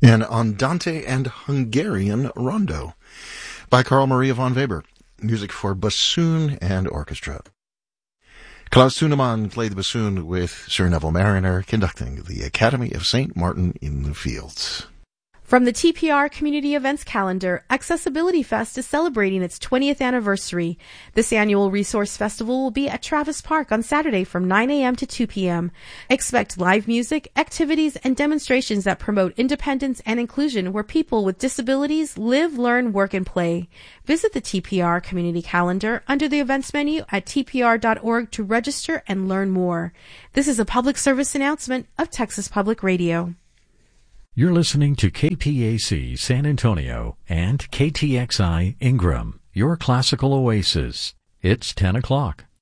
An Andante and Hungarian Rondo by Carl Maria von Weber. Music for bassoon and orchestra. Klaus Thunemann played the bassoon with Sir Neville Marriner, conducting the Academy of St. Martin in the Fields. From the TPR Community Events Calendar, Accessibility Fest is celebrating its 20th anniversary. This annual resource festival will be at Travis Park on Saturday from 9 a.m. to 2 p.m. Expect live music, activities, and demonstrations that promote independence and inclusion where people with disabilities live, learn, work, and play. Visit the TPR Community Calendar under the events menu at tpr.org to register and learn more. This is a public service announcement of Texas Public Radio. You're listening to KPAC San Antonio and KTXI Ingram, your classical oasis. It's 10 o'clock.